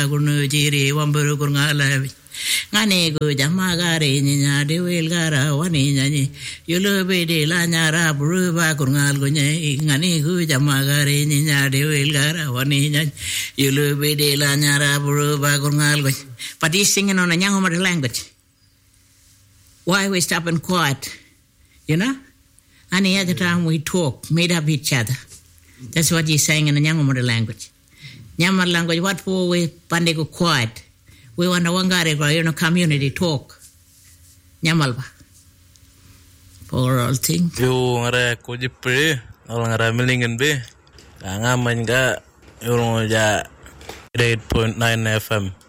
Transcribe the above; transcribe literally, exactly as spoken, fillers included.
kunu jiri wamburu kurngala ngane go jamagare nya de welgara wani nyani yulube de la nyara buruba kurgal go nye ngane go jamagare nya de welgara wani nyani yulube de la nyara buruba kurgal go. But he's singing on a Nyangomore language. Why we stop and quiet, you know? Any other time we talk, made up each other. That's what he's saying in the Nyangomore language. Nyamar language, what for we pandego quiet? We want a wangare, you know, community talk. Nyamalba. For all things. You ngara koji pre, all ngara milingen be. Nga manga, you know, ja eight point nine F M.